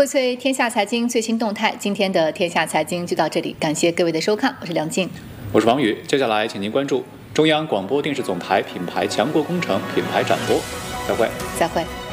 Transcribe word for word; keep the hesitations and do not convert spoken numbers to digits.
荟萃天下财经最新动态，今天的天下财经就到这里，感谢各位的收看，我是梁静， 我是王宇。接下来请您关注中央广播电视总台品牌强国工程品牌展播，再会， 再会。